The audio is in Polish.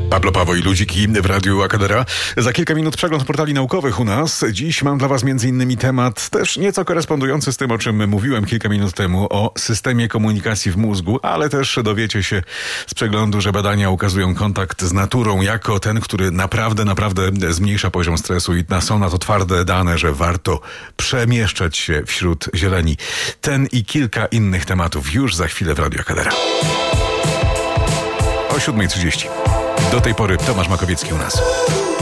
Pablo Paweł i ludziki w Radiu Akadera. Za kilka minut przegląd portali naukowych u nas. Dziś mam dla Was m.in. temat też nieco korespondujący z tym, o czym mówiłem kilka minut temu, o systemie komunikacji w mózgu, ale też dowiecie się z przeglądu, że badania ukazują kontakt z naturą jako ten, który naprawdę zmniejsza poziom stresu i są na to twarde dane, że warto przemieszczać się wśród zieleni. Ten i kilka innych tematów już za chwilę w Radiu Akadera. O 7:30. Do tej pory Tomasz Makowiecki u nas.